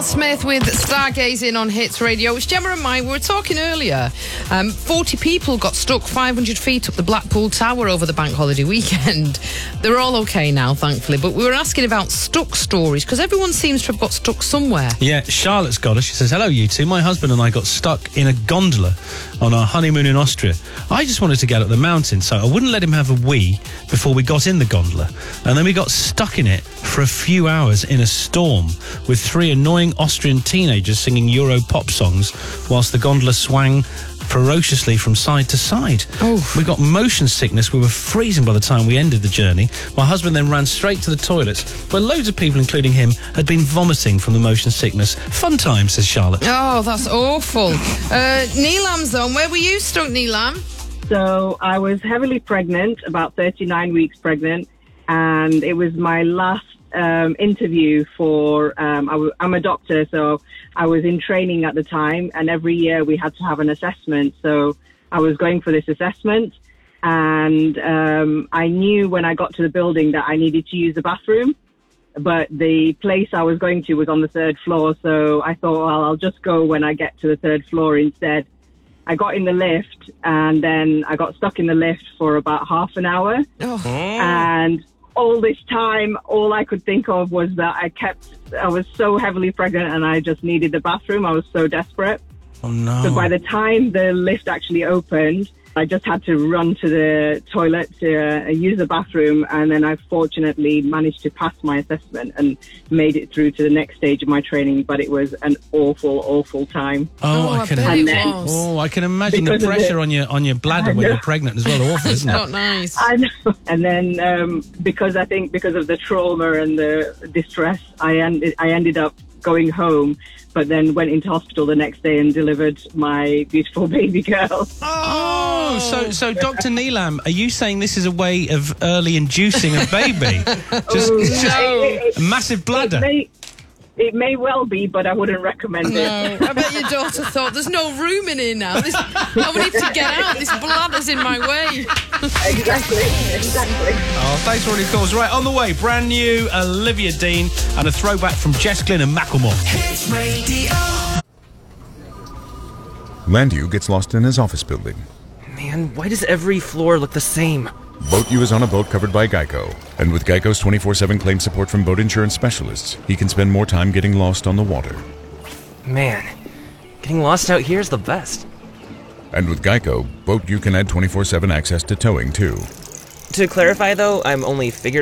Smith with Stargazing on Hits Radio. It's Gemma and Mike. We were talking earlier. 40 people got stuck 500 feet up the Blackpool Tower over the bank holiday weekend. They're all okay now, thankfully. But we were asking about stuck stories because everyone seems to have got stuck somewhere. Yeah, Charlotte's got us. She says, hello, you two. My husband and I got stuck in a gondola on our honeymoon in Austria. I just wanted to get up the mountain, so I wouldn't let him have a wee before we got in the gondola. And then we got stuck in it for a few hours in a storm with 3 annoying Austrian teenagers singing Euro pop songs whilst the gondola swang ferociously from side to side. We got motion sickness. We were freezing by the time we ended the journey. My husband then ran straight to the toilets where loads of people, including him, had been vomiting from the motion sickness. Fun time, says Charlotte. Oh, that's awful. Neelam's on. Where were you stuck, Neelam? So I was heavily pregnant, about 39 weeks pregnant, and it was my last interview for, I'm a doctor, so I was in training at the time, and every year we had to have an assessment. So I was going for this assessment, and I knew when I got to the building that I needed to use the bathroom, but the place I was going to was on the 3rd floor. So I thought, well, I'll just go when I get to the 3rd floor instead. I got in the lift, and then I got stuck in the lift for about half an hour. And all this time, all I could think of was that I was so heavily pregnant and I just needed the bathroom. I was so desperate. Oh, no. So by the time the lift actually opened, I just had to run to the toilet to use the bathroom. And then I fortunately managed to pass my assessment and made it through to the next stage of my training. But it was an awful, awful time. I can imagine the pressure on your bladder when you're pregnant as well. Awful, isn't it? Not nice. I know. And then because of the trauma and the distress, I ended up going home, but then went into hospital the next day and delivered my beautiful baby girl. So Dr. Neelam, are you saying this is a way of early inducing a baby? A massive bladder. It may well be, but I wouldn't recommend it. No, I bet your daughter thought, there's no room in here now. I need to get out. This bladder's in my way. Exactly. Oh, thanks for all your calls. Right, on the way, brand new Olivia Dean and a throwback from Jess Glynn and Macklemore. Hits Radio. Landew gets lost in his office building. Man, why does every floor look the same? BoatU is on a boat covered by Geico. And with Geico's 24/7 claim support from boat insurance specialists, he can spend more time getting lost on the water. Man, getting lost out here is the best. And with Geico, BoatU can add 24/7 access to towing, too. To clarify, though, I'm only figuratively